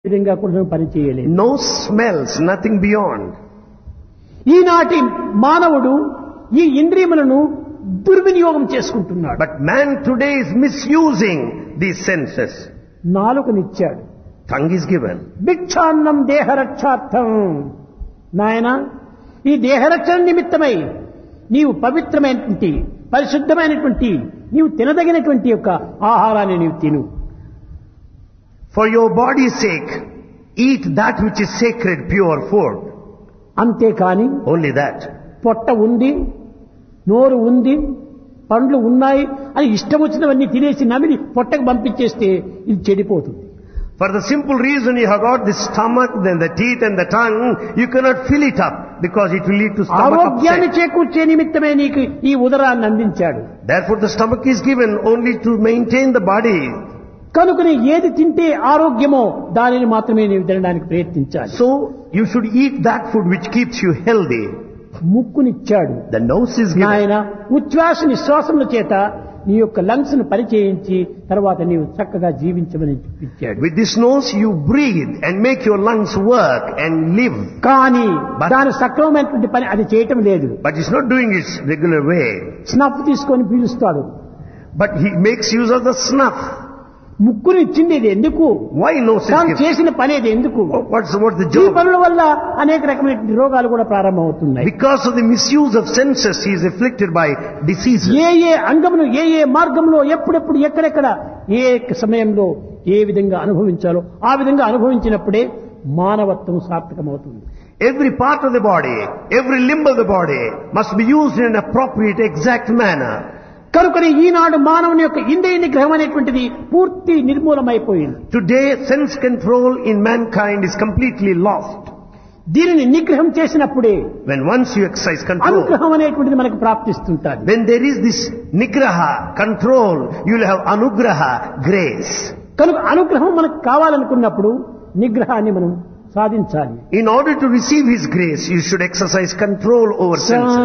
విధంగా కూడా పని చేయలేదు. No smells, nothing beyond. ఈనాటి మానవుడు ఈ ఇంద్రియములను దుర్వినియోగం చేసుకుంటున్నాడు. But man today is misusing these senses. నాలుకనిచ్చాడు, Tongue is given. భిక్షాన్నం దేహరక్షార్థం. నాయన, ఈ దేహరక్షణ నిమిత్తమై నీవు పవిత్రమైనటువంటి పరిశుద్ధమైనటువంటి నీవు తినదగినటువంటి యొక్క ఆహారాన్ని నీవు తిను. For your body's sake, eat that which is sacred, pure food. అంతేకాని Only that. పొట్ట ఉంది, నోరు ఉంది, పండ్లు ఉన్నాయి అని ఇష్టం వచ్చినవన్నీ తినేసి నమిలి పొట్టకు పంపించేస్తే ఇది చెడిపోతుంది. For the simple reason you have got the stomach, then the teeth and the tongue, you cannot fill it up because it will lead to stomach ఆరోగ్యాన్ని upset. చేకూర్చే నిమిత్తమే నీకు ఈ ఉదరాన్ని అందించాడు. Therefore the stomach is given only to maintain the body. కనుకనే ఏది తింటే ఆరోగ్యమో దానిని మాత్రమే నీవు తినడానికి ప్రయత్నించాలి. So you should eat that food which keeps you healthy. ముక్కునిచ్చాడు. The nose is given. నాయన, ఉచ్ఛ్వాస నిశ్వాసముల చేత నీ యొక్క లంగ్స్ ను పరిచయించి తర్వాత నీవు చక్కగా జీవించమని ఇచ్చాడు. With this nose you breathe and make your lungs work and live. కానీ దాని సక్రమమైనటువంటి పని అది చేయటం లేదు. But it's not doing its regular way. Snuff తీసుకొని పీలుస్తాడు. But he makes use of the snuff. ముక్కుని ఇచ్చింది ఇది ఎందుకు? Why nose is తాను given? చేసిన పని ఇది ఎందుకు? What's the ఈ job? పనుల వల్ల అనేక రకమైన రోగాలు కూడా ప్రారంభమవుతున్నాయి. Because of the misuse of senses, he is afflicted by diseases. ఏ అంగమును ఏ మార్గంలో ఎప్పుడెప్పుడు ఎక్కడెక్కడ ఏ సమయంలో ఏ విధంగా అనుభవించాలో ఆ విధంగా అనుభవించినప్పుడే మానవత్వం సార్థకమవుతుంది. Every part of the body, every limb of the body must be used in an appropriate, exact manner. కనుకనే ఈనాడు మానవుని యొక్క ఇంద్రియ నిగ్రహం అనేటువంటిది పూర్తి నిర్మూలమైపోయింది. Today, sense control in mankind is completely lost. దీనిని నిగ్రహం చేసినప్పుడే When once you exercise control, అనుగ్రహం అనేటువంటిది మనకు ప్రాప్తిస్తుంటుంది. when there is this nigraha, control, you will have anugraha, grace. కనుక అనుగ్రహం మనకు కావాలనుకున్నప్పుడు నిగ్రహాన్ని మనం సాధించాలి. In order to receive his grace, you should exercise control over senses.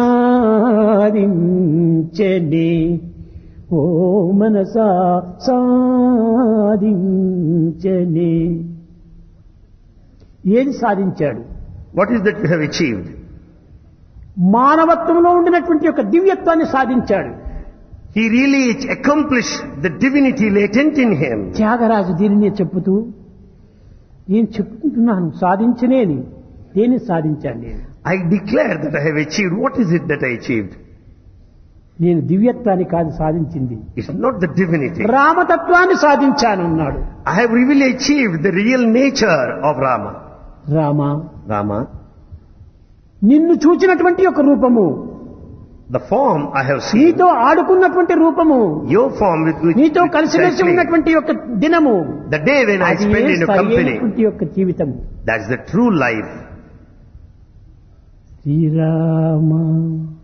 సాధించని ఓ మనసా సాధించని. ఏది సాధించాడు? What is that you have achieved? మానవత్వంలో ఉండినటువంటి యొక్క దివ్యత్వాన్ని సాధించాడు. He really accomplished the divinity latent in him. Tyagaraju దీనిని చెప్పుతూ నేను చెప్పుకుంటున్నాను సాధించనేని దేన్ని సాధించాను నేను? I declare that I have achieved. What is it that I achieved? నేను దివ్యత్వాన్ని కాదు సాధించింది, It's not the divinity. రామతత్వాన్ని సాధించాను అన్నాడు. I have really achieved the real nature of Rama. Rama, Rama, నిన్ను చూచినటువంటి ఒక రూపము, the form I have seen, నీతో ఆడుకున్నటువంటి రూపము, your form with which నీతో which I కలిసిమెలిసి play. ఉన్నటువంటి యొక్క దినము, The day when I అది spend in your company, సరైనటువంటి యొక్క జీవితము. that's the true life. Srirama